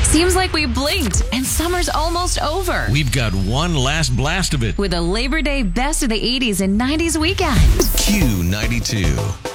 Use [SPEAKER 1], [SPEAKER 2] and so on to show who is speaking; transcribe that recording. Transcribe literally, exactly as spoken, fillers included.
[SPEAKER 1] Seems like we blinked and summer's almost over.
[SPEAKER 2] We've got one last blast of it.
[SPEAKER 1] With a Labor Day Best of the eighties and nineties weekend.
[SPEAKER 2] Q ninety-two.